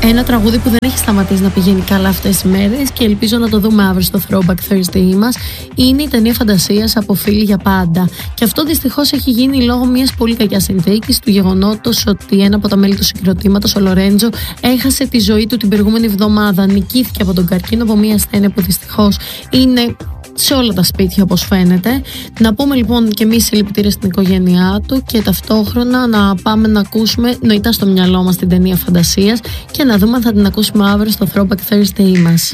Ένα τραγούδι που δεν έχει σταματήσει να πηγαίνει καλά αυτές τις μέρες και ελπίζω να το δούμε αύριο στο Throwback Thursday μας, είναι η ταινία φαντασίας από Φίλοι για πάντα. Και αυτό δυστυχώς έχει γίνει λόγω μιας πολύ κακιάς συνθήκης, του γεγονότος ότι ένα από τα μέλη του συγκροτήματος, ο Λορέντζο, έχασε τη ζωή του την προηγούμενη εβδομάδα. Νικήθηκε από τον καρκίνο, από μια ασθένεια που δυστυχώς είναι σε όλα τα σπίτια όπως φαίνεται. Να πούμε λοιπόν και εμείς συλληπιτήρια στην οικογένειά του και ταυτόχρονα να πάμε να ακούσουμε νοητά στο μυαλό μας την ταινία φαντασίας και να δούμε αν θα την ακούσουμε αύριο στο Throwback Thursday μας.